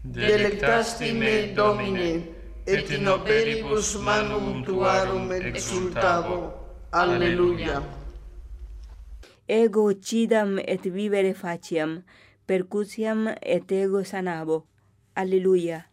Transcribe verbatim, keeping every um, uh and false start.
delectasti me, Domine, et in operibus manum tuarum exultavo. Alleluia. Ego uccidam et vivere faciam, percutiam et ego sanavo. Alleluia.